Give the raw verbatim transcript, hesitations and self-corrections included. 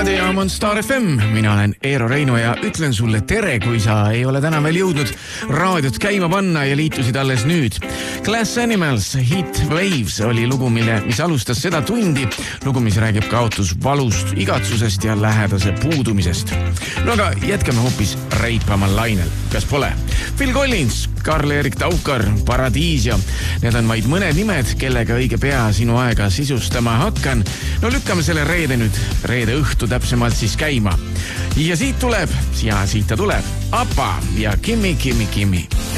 raadiojaam on Star F M. Mina olen Eero Reino ja ütlen sulle tere, kui sa ei ole täna veel jõudnud raadiot käima panna ja liitusid alles nüüd. Glass Animals Heat Waves oli lugu, mille, mis alustas seda tundi. Lugu, mis räägib kaotusvalust, igatsusest ja lähedase puudumisest. No aga jätkame hoopis reipamal lainel. Kas pole? Phil Collins, Karl-Erik Taukar, Paradiisio. Need on vaid mõned nimed, kellega õige pea sinu aega sisustama hakkan. No lükkame selle reede nüüd, reede õhtu täpsemalt siis käima. Ja siit tuleb, ja siit ta tuleb, Apa ja Kimi, Kimi, Kimi.